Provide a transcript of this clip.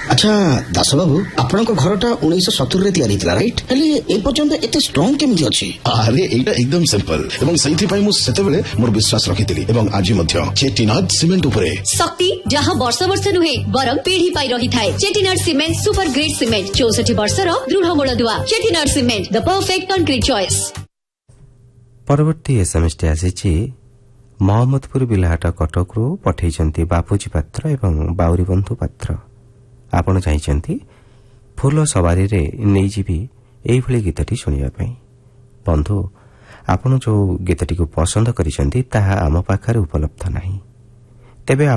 আচ্ছা দাস বাবু, ଆପଣଙ୍କ ଘରଟା 1970ରେ ତିଆରି ହେଇଥିଲା ରାଇଟ୍? ହେଲେ ଏ ପର୍ଯ୍ୟନ୍ତ ଏତେ ଷ୍ଟ୍ରଙ୍ଗ କେମିତି ଅଛି? ଆରେ ଏଇଟା ଏକଦମ ସିମ୍ପଲ ଏବଂ ସେଇଥିପାଇଁ ମୁଁ ସେତେବେଳେ ମୋର ବିଶ୍ୱାସ ରଖିଥିଲି ଏବଂ ଆଜି ମଧ୍ୟ ଚେଟିନାଡ ସିମେଣ୍ଟ ଉପରେ। ଶକ୍ତି ଯାହା ବର୍ଷ ବର୍ଷ ନୁହେଁ ବରଂ ପିଢି ପାଇ ରହିଥାଏ। ଚେଟିନାଡ ସିମେଣ୍ଟ ସୁପର ଗ୍ରେଡ୍ ସିମେଣ୍ଟ, 64 ବର୍ଷର ଦୃଢ ମୂଳଦୁଆ। ଚେଟିନାଡ ସିମେଣ୍ଟ, ଦ ପରଫେକ୍ଟ କଂକ୍ରିଟ୍ ଚଏସ୍। ପରବର୍ତ୍ତୀ ଏସ୍ଏମ୍ଏସ୍ଟି ଆସିଛି ମହମ୍ମଦପୁର ବିଲହାଟ କଟକରୁ। ପଠାଇଛନ୍ତି ବାପୁଜୀ ପାତ୍ର ଏବଂ ବାଉରୀବନ୍ଧୁ ପାତ୍ର। ଆପଣ ଚାହିଁଛନ୍ତି ଫୁଲ ସବାରିରେ ନେଇଯିବି ଏଇଭଳି ଗୀତଟି ଶୁଣିବା ପାଇଁ। ବନ୍ଧୁ, ଆପଣ ଯେଉଁ ଗୀତଟିକୁ ପସନ୍ଦ କରିଛନ୍ତି ତାହା ଆମ ପାଖରେ ଉପଲବ୍ଧ ନାହିଁ, ତେବେ